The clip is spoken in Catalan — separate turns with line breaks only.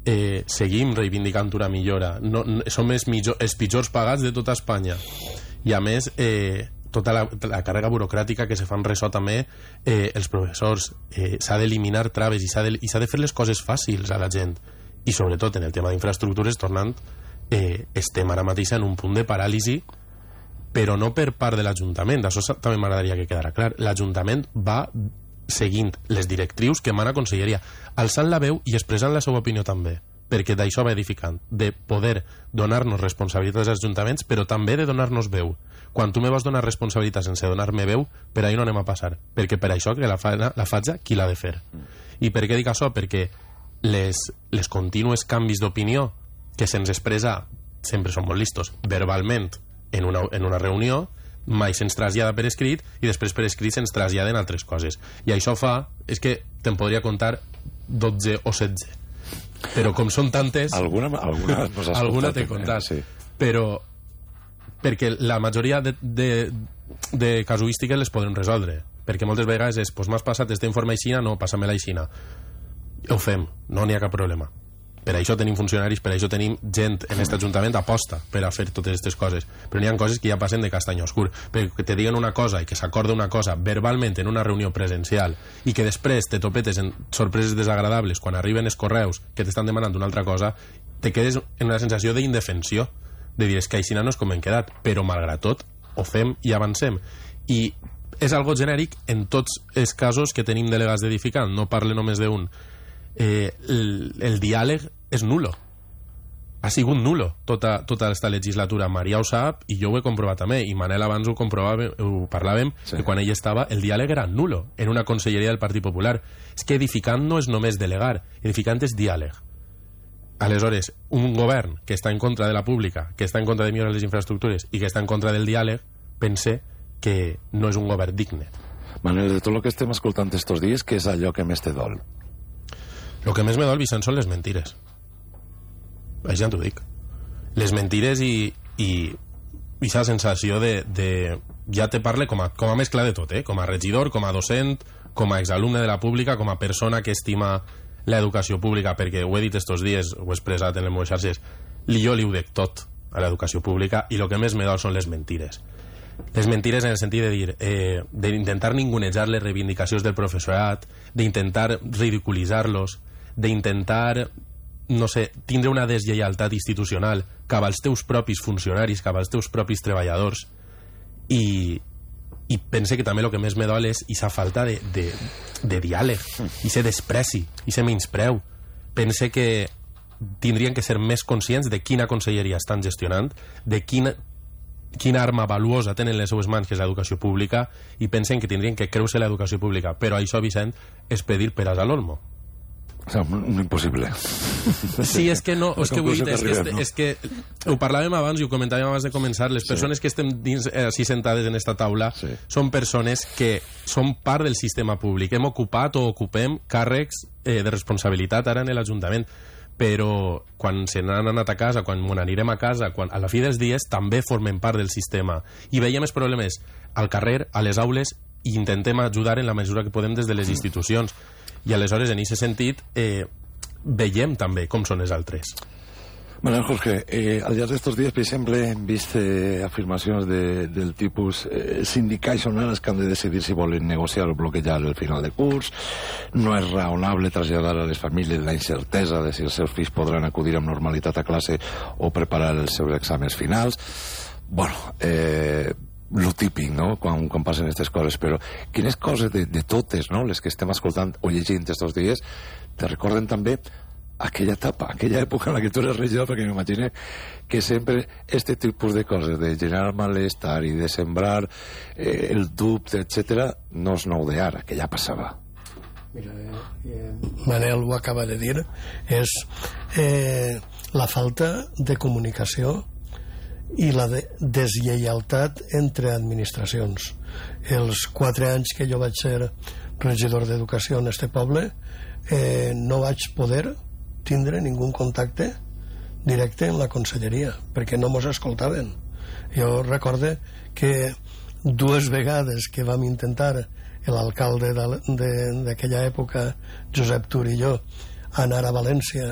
seguim reivindicant una millora, som els pitjors pagats de tota Espanya, i a més tota la càrrega burocràtica que se fan ressò també els professors, s'ha d'eliminar traves i s'ha de fer les coses fàcils a la gent, i sobretot en el tema d'infraestructures, tornant, estem ara mateix en un punt de paràlisi, però no per part de l'Ajuntament, això també m'agradaria que quedara clar. L'Ajuntament va seguint les directrius que mana Conselleria, alçant la veu i expressant la seva opinió també, perquè d'això va edificant, de poder donar-nos responsabilitats als ajuntaments, però també de donar-nos veu. Quan tu me vas donar responsabilitat sense donar-me veu, per ahí no anem a passar, perquè per això que la faig qui l'ha de fer. I per què dic això? Perquè les contínues canvis d'opinió que se'ns expressa, sempre som molt listos, verbalment en una reunió, mai se'ns trasllada per escrit, i després per escrit se'ns traslladen altres coses, i això fa, és que te'n podria contar 12 o 16, però com són tantes alguna t'he contat, sí. Però perquè la majoria de casuístiques les podem resoldre, perquè moltes vegades és, doncs m'has passat este informe aixina, no, passa-me-la aixina, ho fem, no n'hi ha cap problema. Per això tenim funcionaris, per això tenim gent en aquest Ajuntament aposta per a fer totes aquestes coses, però n'hi ha coses que ja passen de castany oscur, perquè te diguen una cosa i que s'acorda una cosa verbalment en una reunió presencial i que després te topetes en sorpreses desagradables quan arriben els correus que t'estan demanant una altra cosa, te quedes en una sensació d'indefensió, de dir, és que així no és com hem quedat, però malgrat tot ho fem i avancem, i és algo genèric en tots els casos que tenim delegats d'edificant, no parle només d'un. El diàleg és nulo, ha sigut nulo tota aquesta legislatura. Maria ho sap i jo ho he comprovat també, i Manel abans ho parlàvem, sí. Que quan ell estava el diàleg era nulo en una conselleria del Partit Popular. És que edificant no és només delegar, edificant és diàleg. Aleshores, un govern que està en contra de la pública, que està en contra de millorar les infraestructures i que està en contra del diàleg, pense que no és un govern digne.
Manel, de tot el que estem escoltant estos dies, què és allò que més te dol?
El que més me dol, Vicent, són les mentires. Això ja t'ho dic. Les mentires i aquesta sensació de ja te parle com a mescla de tot, com a regidor, com a docent, com a exalumne de la pública, com a persona que estima l'educació pública, perquè ho he dit estos dies, ho he expressat en les meves xarxes, jo li ho dec tot a l'educació pública, i el que més me dol són les mentires. Les mentires en el sentit de dir, d'intentar ningunejar les reivindicacions del professorat, d'intentar ridiculitzar-los, d'intentar, no sé, tindre una deslleialtat institucional cap als teus propis funcionaris, cap als teus propis treballadors, i pense que també el que més me dol és aquesta falta de diàleg, i se despreci, i se menyspreu. Pense que tindrien que ser més conscients de quina conselleria estan gestionant, de quina arma valuosa tenen les seues mans, que és l'educació pública, i pensen que tindrien que creure l'educació pública. Però això, Vicent, és pedir peras al olmo.
O sigui, un impossible.
Sí, és que no, és que vull dir, és que ho parlàvem abans i ho comentàvem abans de començar, les persones que estem així sentades en esta taula són persones que són part del sistema públic, hem ocupat o ocupem càrrecs de responsabilitat ara en l'Ajuntament, però quan se n'han anat a casa, quan n'anirem a casa, quan a la fi dels dies també formem part del sistema, i veiem els problemes al carrer, a les aules, i intentem ajudar en la mesura que podem des de les institucions. I aleshores, en aquest sentit, veiem també com són els altres.
Manuel Jorge, al llarg d'estos dies, per exemple, hem vist afirmacions del tipus sindicats són els que han de decidir si volen negociar o bloquejar el final de curs, no és raonable traslladar a les famílies la incertesa de si els seus fills podran acudir amb normalitat a classe o preparar els seus exàmens finals. Bueno, lo típic, no?, quan passen aquestes coses, però quines coses de totes, no?, les que estem escoltant o llegint estos dies, te recorden també aquella etapa, aquella època en la que tu eres regidor, perquè m'imagino que sempre este tipus de coses, de generar malestar i de sembrar el dubte, etc., no és nou d'ara, que ja passava.
Mira, Manel ho acaba de dir, és la falta de comunicació i la deslleialtat entre administracions. Els 4 anys que jo vaig ser regidor d'educació en este poble, no vaig poder tindre ningú contacte directe en la conselleria, perquè no mos escoltaven. Jo recorde que 2 vegades que vam intentar, l'alcalde d'aquella època, Josep Tur, i jo, anar a València